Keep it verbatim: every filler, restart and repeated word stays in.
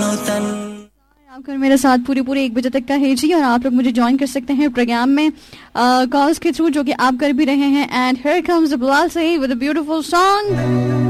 आप कर मेरे साथ पूरे पूरे एक बजे तक का है जी, और आप लोग मुझे ज्वाइन कर सकते हैं प्रोग्राम में कॉल्स के थ्रू, जो कि आप कर भी रहे हैं. And here comes the Bilal Saeed with a beautiful song.